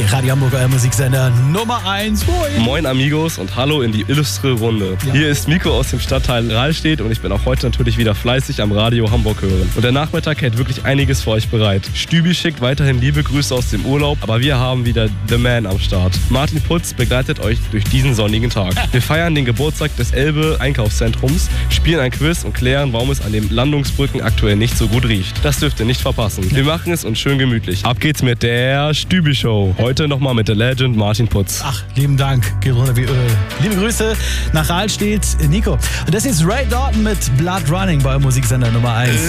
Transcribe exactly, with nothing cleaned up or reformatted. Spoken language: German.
Radio Hamburg, euer Musiksender Nummer eins. Moin. Moin Amigos und hallo in die illustre Runde. Ja. Hier ist Miko aus dem Stadtteil Rahlstedt und ich bin auch heute natürlich wieder fleißig am Radio Hamburg hören. Und der Nachmittag hält wirklich einiges für euch bereit. Stübi schickt weiterhin liebe Grüße aus dem Urlaub, aber wir haben wieder The Man am Start. Martin Putz begleitet euch durch diesen sonnigen Tag. Wir feiern den Geburtstag des Elbe Einkaufszentrums, spielen ein Quiz und klären, warum es an den Landungsbrücken aktuell nicht so gut riecht. Das dürft ihr nicht verpassen. Wir machen es uns schön gemütlich. Ab geht's mit der Stübi-Show. Heute nochmal mit der Legend Martin Putz. Ach, lieben Dank. Liebe Grüße nach Rahlstedt, Nico. Und das ist Ray Dalton mit Blood Running bei Musiksender Nummer eins.